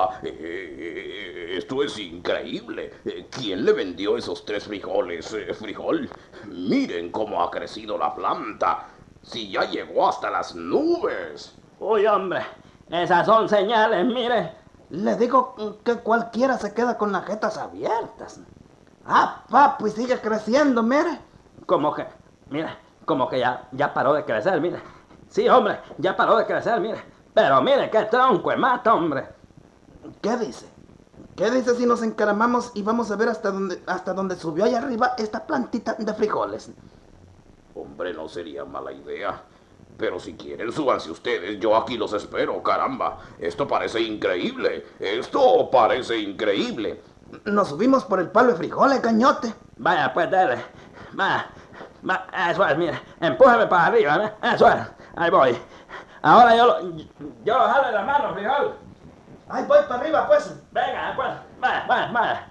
caramba, esto es increíble. ¿Quién le vendió esos 3 frijoles, frijol? Miren cómo ha crecido la planta. Si ya llegó hasta las nubes. Uy, hombre, esas son señales, mire. Le digo que cualquiera se queda con las jetas abiertas. Ah, papi, sigue creciendo, mire. Como que, mire, como que ya paró de crecer, mire. Sí, hombre, ya paró de crecer, mire. Pero mire, qué tronco es mata, hombre. ¿Qué dice? ¿Qué dice si nos encaramamos y vamos a ver hasta dónde subió allá arriba esta plantita de frijoles? Hombre, no sería mala idea. Pero si quieren, súbanse ustedes. Yo aquí los espero, caramba. Esto parece increíble. Esto parece increíble. Nos subimos por el palo de frijoles, Cañote. Vaya, pues dele. Va, eso es, mire. Empújeme para arriba, ¿eh? Eso es. Ahí voy. Ahora yo lo jalo de la mano, frijol. Ahí voy para arriba, pues. Venga, pues. Vaya.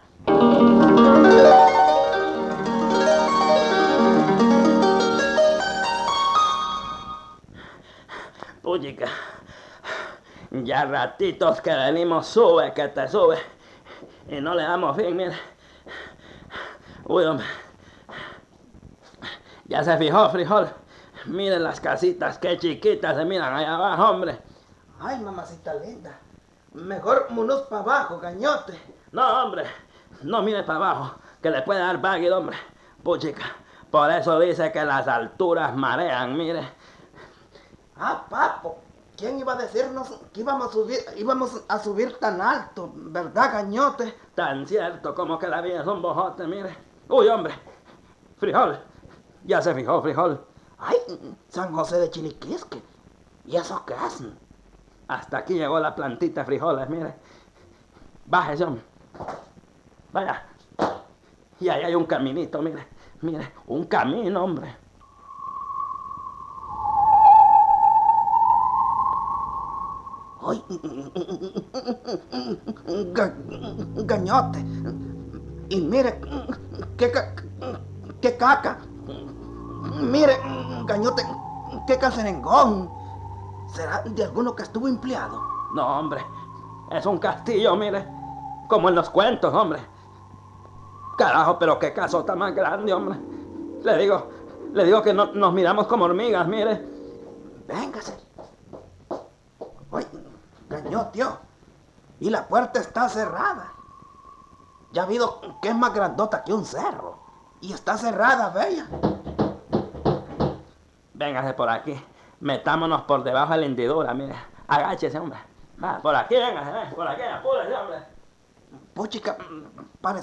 Puchica, ya ratitos que venimos, sube, que te sube. Y no le damos fin, mire. Uy, hombre. Ya se fijó, frijol. Miren las casitas, qué chiquitas se miran allá abajo, hombre. Ay, mamacita linda. Mejor munos para abajo, Cañote. No, hombre. No mire para abajo, que le puede dar váguido, hombre. Puchica, por eso dice que las alturas marean, mire. Ah, papo, ¿quién iba a decirnos que íbamos a subir tan alto, verdad, Cañote? Tan cierto como que la vida es un bojote, mire. Uy, hombre. Frijol. Ya se fijó, frijol. Ay, San José de Chiliquisque. ¿Y eso qué es? Hasta aquí llegó la plantita de frijoles, mire. Bájese, hombre. Vaya. Y ahí hay un caminito, mire. Mire, un camino, hombre. Ay, Cañote. Y mire, qué caca. Mire, Cañote, qué cacerengón. ¿Será de alguno que estuvo empleado? No, hombre. Es un castillo, mire. Como en los cuentos, hombre. Carajo, pero qué casota más grande, hombre. Le digo que no, nos miramos como hormigas, mire. Véngase. Ay, Cañote, y la puerta está cerrada. Ya ha habido que es más grandota que un cerro. Y está cerrada, bella. Véngase por aquí. Metámonos por debajo de la hendidura, mire. Agáchese, hombre. Va, por aquí, véngase, por aquí, apúrese, hombre. Puchica, parece